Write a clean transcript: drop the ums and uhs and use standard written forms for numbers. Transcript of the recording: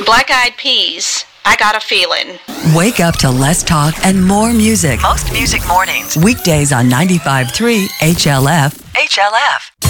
Black Eyed Peas, I Got a Feeling. Wake up to less talk and more music. Most music mornings. Weekdays on 95.3 HLF. HLF.